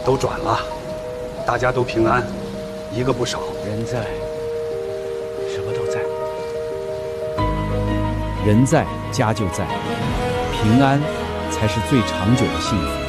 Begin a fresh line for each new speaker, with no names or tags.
都转了，大家都平安，一个不少。
人在，什么都在。
人在，家就在，平安才是最长久的幸福。